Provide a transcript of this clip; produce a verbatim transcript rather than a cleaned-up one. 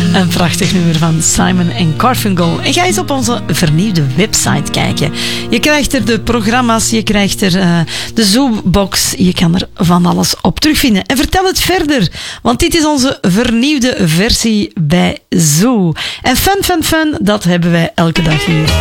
Een prachtig nummer van Simon en Garfunkel. En ga eens op onze vernieuwde website kijken. Je krijgt er de programma's, je krijgt er uh, de Zoobox. Je kan er van alles op terugvinden. En vertel het verder, want dit is onze vernieuwde versie bij Zoo. En fun, fun, fun, dat hebben wij elke dag hier.